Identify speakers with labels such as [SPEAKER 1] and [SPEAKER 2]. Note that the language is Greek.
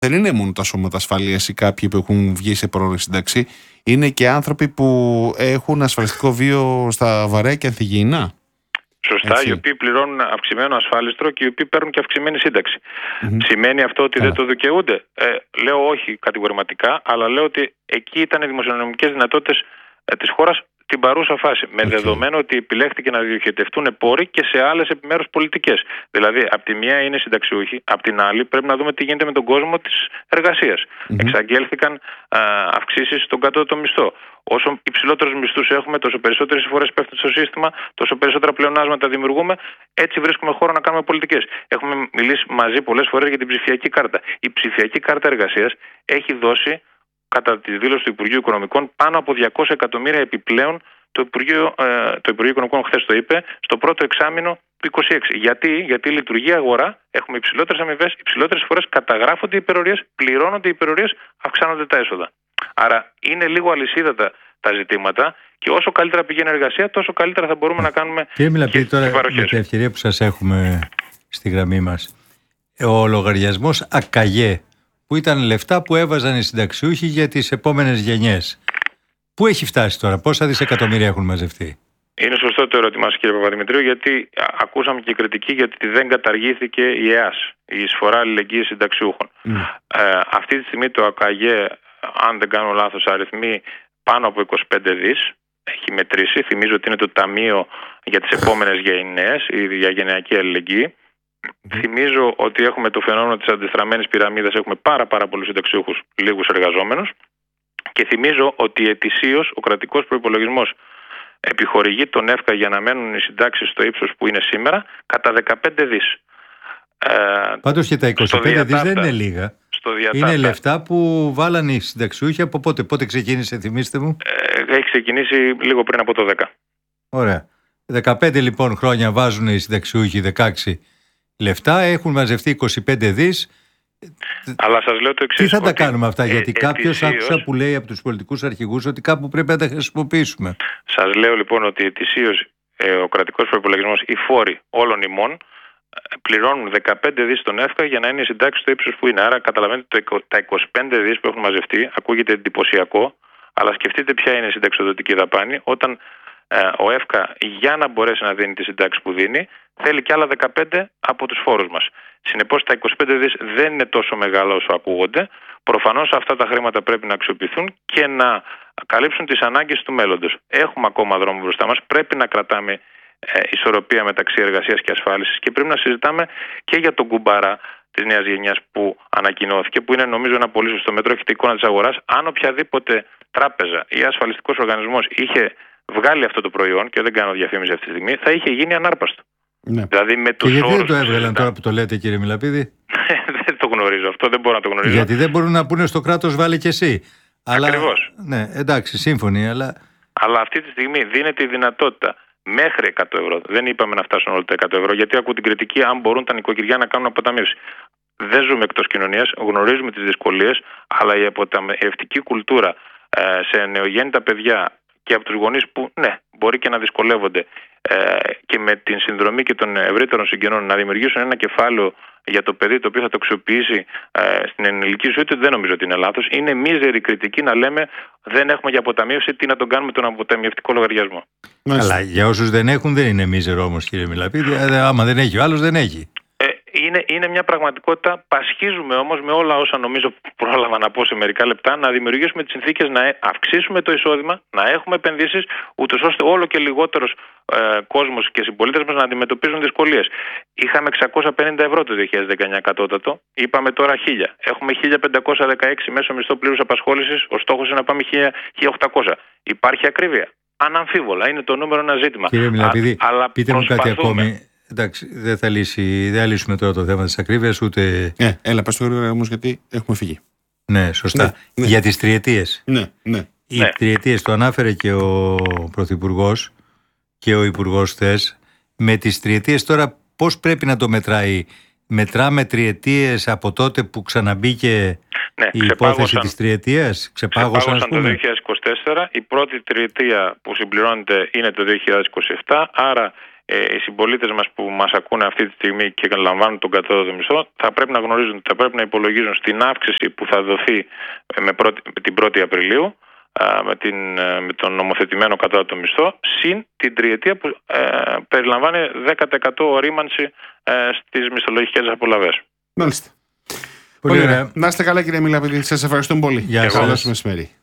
[SPEAKER 1] δεν είναι μόνο τα σώματα ασφαλείας ή κάποιοι που έχουν βγει σε πρόωρη σύνταξη. Είναι και άνθρωποι που έχουν ασφαλιστικό βίο στα βαρέα και ανθυγιεινά.
[SPEAKER 2] Σωστά, έτσι. Οι οποίοι πληρώνουν αυξημένο ασφάλιστρο και οι οποίοι παίρνουν και αυξημένη σύνταξη. Σημαίνει αυτό ότι δεν το δικαιούνται? Λέω όχι κατηγορηματικά, αλλά λέω ότι εκεί ήταν οι δημοσιονομικές δυνατότητες της χώρας την παρούσα φάση. Με δεδομένο ότι επιλέχθηκε να διοχετευτούν πόροι και σε άλλες επιμέρους πολιτικές. Δηλαδή, από τη μία είναι συνταξιούχοι, από την άλλη πρέπει να δούμε τι γίνεται με τον κόσμο της εργασίας. Εξαγγέλθηκαν αυξήσεις στον κατώτατο μισθό. Όσο υψηλότερους μισθούς έχουμε, τόσο περισσότερες φορές πέφτουν στο σύστημα, τόσο περισσότερα πλεονάσματα δημιουργούμε. Έτσι βρίσκουμε χώρο να κάνουμε πολιτικές. Έχουμε μιλήσει μαζί πολλές φορές για την ψηφιακή κάρτα. Η ψηφιακή κάρτα εργασίας έχει δώσει, κατά τη δήλωση του Υπουργείου Οικονομικών, πάνω από 200 εκατομμύρια επιπλέον. Το Υπουργείο Οικονομικών χθες το είπε, στο πρώτο εξάμηνο του 2026. Γιατί λειτουργεί η αγορά, έχουμε υψηλότερες αμοιβές, υψηλότερες φορές καταγράφονται οι υπερορίες, πληρώνονται οι υπερορίες, αυξάνονται τα έσοδα. Άρα είναι λίγο αλυσίδατα τα ζητήματα και όσο καλύτερα πηγαίνει η εργασία, τόσο καλύτερα θα μπορούμε να κάνουμε.
[SPEAKER 3] Κύριε Μιλαπίδη, τώρα με την ευκαιρία που σας έχουμε στη γραμμή μας, ο λογαριασμός ΑΚΑΓΕ, που ήταν λεφτά που έβαζαν οι συνταξιούχοι για τις επόμενες γενιές, πού έχει φτάσει τώρα, πόσα δισεκατομμύρια έχουν μαζευτεί? Είναι
[SPEAKER 2] σωστό το ερώτημά σας, κύριε Παπαδημητρίου, γιατί ακούσαμε και κριτική γιατί δεν καταργήθηκε η ΕΑΣ, η εισφορά αλληλεγγύης συνταξιούχων. Αυτή τη στιγμή το ΑΚΑΓΕ, αν δεν κάνω λάθος αριθμοί, πάνω από 25 δις έχει μετρήσει. Θυμίζω ότι είναι το ταμείο για τις επόμενες γενιές, η διαγενειακή αλληλεγγύη. Θυμίζω ότι έχουμε το φαινόμενο της αντιστραμμένης πυραμίδας, έχουμε πάρα πολλούς συνταξιούχους, λίγους εργαζόμενους. Και θυμίζω ότι ετησίως ο κρατικός προϋπολογισμός επιχορηγεί τον ΕΦΚΑ για να μένουν οι συντάξεις στο ύψος που είναι σήμερα κατά 15 δις.
[SPEAKER 3] Πάντως και τα 25 δις δεν είναι λίγα. Είναι λεφτά που βάλανε οι συνταξιούχοι από πότε ξεκίνησε, θυμίστε μου?
[SPEAKER 2] Έχει ξεκινήσει λίγο πριν από το 10.
[SPEAKER 3] Ωραία. 15 λοιπόν χρόνια βάζουν οι συνταξιούχοι, 16 λεφτά, έχουν μαζευτεί 25 δις.
[SPEAKER 2] Αλλά σας λέω το εξής.
[SPEAKER 3] Τι θα τα κάνουμε αυτά, γιατί κάποιος άκουσα που λέει από τους πολιτικούς αρχηγούς ότι κάπου πρέπει να τα χρησιμοποιήσουμε.
[SPEAKER 2] Σας λέω λοιπόν ότι ετησίως ο κρατικός προϋπολογισμός, οι φόροι όλων ημών, πληρώνουν 15 δις στον ΕΦΚΑ για να είναι η συντάξη στο ύψος που είναι. Άρα καταλαβαίνετε τα 25 δις που έχουν μαζευτεί, ακούγεται εντυπωσιακό, αλλά σκεφτείτε ποια είναι η συνταξιοδοτική δαπάνη όταν ο ΕΦΚΑ για να μπορέσει να δίνει τη συντάξη που δίνει θέλει και άλλα 15 από τους φόρους μας. Συνεπώς τα 25 δις δεν είναι τόσο μεγάλα όσο ακούγονται. Προφανώς αυτά τα χρήματα πρέπει να αξιοποιηθούν και να καλύψουν τις ανάγκες του μέλλοντος. Έχουμε ακόμα δρόμο μπροστά μας, πρέπει να κρατάμε ισορροπία μεταξύ εργασίας και ασφάλισης και πρέπει να συζητάμε και για τον κουμπάρα της νέας γενιάς που ανακοινώθηκε, που είναι νομίζω ένα πολύ σωστό μέτρο. Έχετε εικόνα της αγοράς. Αν οποιαδήποτε τράπεζα ή ασφαλιστικός οργανισμός είχε βγάλει αυτό το προϊόν, και δεν κάνω διαφήμιση αυτή τη στιγμή, θα είχε γίνει ανάρπαστο.
[SPEAKER 1] Ναι.
[SPEAKER 2] Δηλαδή με τους
[SPEAKER 3] και γιατί δεν το
[SPEAKER 2] έβγαλαν
[SPEAKER 3] έβγαλαν τώρα που το λέτε, κύριε Μιλαπίδη?
[SPEAKER 2] Δεν το γνωρίζω αυτό, δεν μπορώ να το γνωρίζω.
[SPEAKER 3] Γιατί δεν μπορούν να πούνε στο κράτος βάλε και εσύ.
[SPEAKER 2] Ακριβώς.
[SPEAKER 3] Ναι, εντάξει, σύμφωνοι,
[SPEAKER 2] αλλά αυτή τη στιγμή δίνεται η δυνατότητα μέχρι 100 ευρώ. Δεν είπαμε να φτάσουν όλα τα 100 ευρώ, γιατί ακούω την κριτική αν μπορούν τα νοικοκυριά να κάνουν αποταμίευση. Δεν ζούμε εκτός κοινωνίας, γνωρίζουμε τις δυσκολίες, αλλά η αποταμιευτική κουλτούρα σε νεογέννητα παιδιά και από τους γονείς που ναι, μπορεί και να δυσκολεύονται και με την συνδρομή και των ευρύτερων συγγενών να δημιουργήσουν ένα κεφάλαιο για το παιδί το οποίο θα το αξιοποιήσει στην ενηλική ζωή του, δεν νομίζω ότι είναι λάθος. Είναι μίζερη κριτική να λέμε δεν έχουμε για αποταμίευση, τι να τον κάνουμε τον αποταμιευτικό λογαριασμό.
[SPEAKER 3] Αλλά για όσους δεν έχουν δεν είναι μίζερο όμως, κύριε Μιλαπίδη. Άμα δεν έχει ο άλλος δεν έχει.
[SPEAKER 2] Είναι μια πραγματικότητα. Πασχίζουμε όμως με όλα όσα νομίζω πρόλαβα να πω σε μερικά λεπτά, να δημιουργήσουμε τις συνθήκες να αυξήσουμε το εισόδημα, να έχουμε επενδύσεις, ούτως ώστε όλο και λιγότερος κόσμος και συμπολίτες μας να αντιμετωπίζουν δυσκολίες. Είχαμε 650 ευρώ το 2019 κατώτατο, είπαμε τώρα 1000. Έχουμε 1516 μέσω μισθό πλήρους απασχόλησης, ο στόχος είναι να πάμε 1800. Υπάρχει ακρίβεια? Αναμφίβολα, είναι το νούμερο ένα ζήτημα.
[SPEAKER 3] Κύριε Μιλαπίδη, πείτε μου κάτι ακόμη. Εντάξει, δεν θα λύσουμε τώρα το θέμα της ακρίβειας ούτε.
[SPEAKER 1] Έλα, πες το γρήγορα όμως, γιατί έχουμε φύγει.
[SPEAKER 3] Ναι, σωστά.
[SPEAKER 1] Ναι.
[SPEAKER 3] Για τις τριετίες.
[SPEAKER 1] Ναι.
[SPEAKER 3] Οι τριετίες το ανάφερε και ο Πρωθυπουργός και ο Υπουργός χθες. Με τις τριετίες τώρα πώς πρέπει να το μετράει? Μετράμε τριετίες από τότε που ξαναμπήκε η υπόθεση της τριετίας? Ξεπάγωσαν
[SPEAKER 2] το 2024. Η πρώτη τριετία που συμπληρώνεται είναι το 2027. Άρα οι συμπολίτες μας που μας ακούνε αυτή τη στιγμή και λαμβάνουν τον κατώτατο μισθό θα πρέπει να γνωρίζουν ότι θα πρέπει να υπολογίζουν στην αύξηση που θα δοθεί με την 1η Απριλίου με τον νομοθετημένο κατώτατο μισθό, συν την τριετία που περιλαμβάνει 10% ορίμανση στις μισθολογικές απολαβές.
[SPEAKER 1] Μάλιστα. Πολύ ωραία. Να είστε καλά, κύριε Μιλαπηδή. Σας ευχαριστούμε πολύ.
[SPEAKER 3] Γεια σας.
[SPEAKER 1] Καλό μεσημέρι.